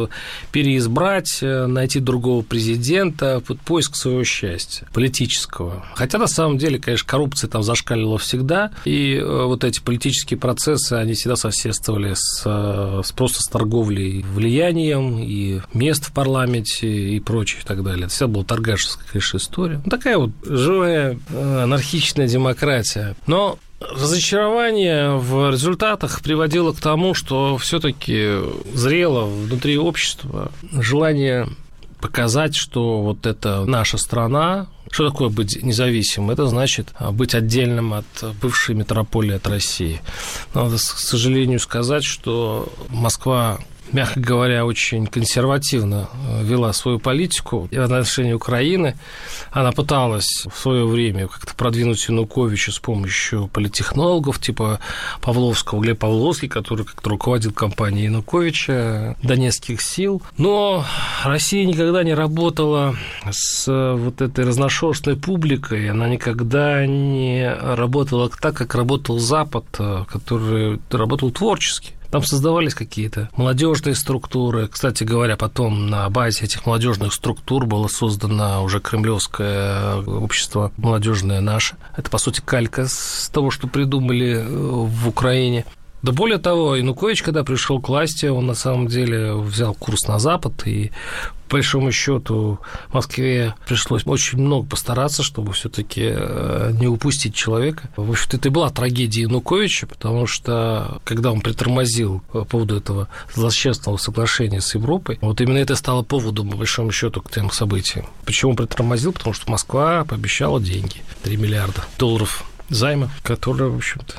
Speaker 8: переизбрать, найти другого президента, поиск своего счастья политического. Хотя, на самом деле, конечно, коррупция там зашкаливала всегда, и вот эти политические процессы, они всегда соседствовали просто с торговлей влиянием и мест в парламенте и прочее и так далее. Это всегда была торгашеская, конечно, история. Такая вот живая анархичная демократия. Но разочарование в результатах приводило к тому, что все-таки зрело внутри общества желание показать, что вот это наша страна. Что такое быть независимым? Это значит быть отдельным от бывшей метрополии, от России. Надо, к сожалению, сказать, что Москва, мягко говоря, очень консервативно вела свою политику в отношении Украины. Она пыталась в свое время как-то продвинуть Януковича с помощью политтехнологов типа Павловского, Глеб Павловский, который как-то руководил кампанией Януковича, Донецких сил. Но Россия никогда не работала с вот этой разношерстной публикой, она никогда не работала так, как работал Запад, который работал творчески. Там создавались какие-то молодежные структуры. Кстати говоря, потом на базе этих молодежных структур было создано уже кремлевское общество молодежное наше. Это, по сути, калька с того, что придумали в Украине. Да более того, Янукович, когда пришел к власти, он на самом деле взял курс на Запад, и по большому счету в Москве пришлось очень много постараться, чтобы все-таки не упустить человека. В общем-то, это и была трагедия Януковича, потому что когда он притормозил по поводу этого злосчастного соглашения с Европой, вот именно это стало поводом, по большому счету, к тем событиям. Почему он притормозил? Потому что Москва пообещала деньги, $3 миллиарда займа, которые, в общем-то,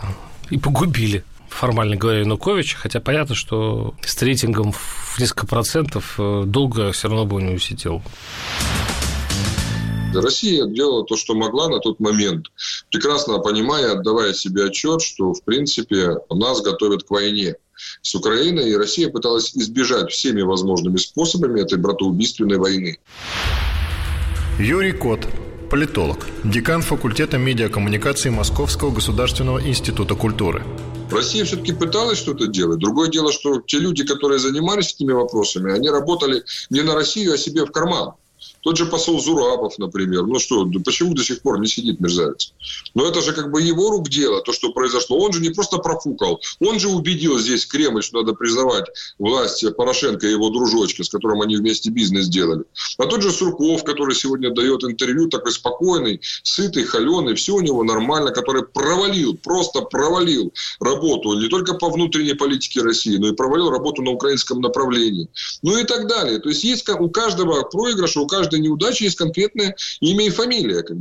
Speaker 8: и погубили, формально говоря, Януковича, хотя понятно, что с рейтингом в несколько процентов долго все равно бы он не усидел.
Speaker 7: Россия делала то, что могла на тот момент, прекрасно понимая, отдавая себе отчет, что, в принципе, нас готовят к войне с Украиной, и Россия пыталась избежать всеми возможными способами этой братоубийственной войны.
Speaker 5: Юрий Кот, политолог, декан факультета медиакоммуникации Московского государственного института культуры.
Speaker 7: Россия все-таки пыталась что-то делать. Другое дело, что те люди, которые занимались этими вопросами, они работали не на Россию, а себе в карман. Тот же посол Зурабов, например. Ну что, почему до сих пор не сидит мерзавец? Но это же как бы его рук дело, то, что произошло. Он же не просто профукал. Он же убедил здесь Кремль, что надо признавать власть Порошенко и его дружочка, с которым они вместе бизнес делали. А тот же Сурков, который сегодня дает интервью, такой спокойный, сытый, холеный, все у него нормально, который просто провалил работу не только по внутренней политике России, но и провалил работу на украинском направлении. Ну и так далее. То есть у каждого проигрыша, у каждой неудачи есть конкретное имя и фамилия.